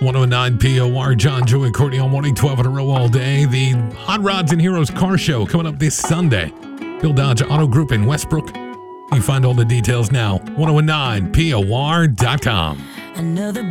1019 POR, John, Joey, Courtney all morning, 12 in a row all day. The Hot Rods and Heroes car show coming up this Sunday. Bill Dodge Auto Group in Westbrook. You find all the details now, 1019POR.com. Another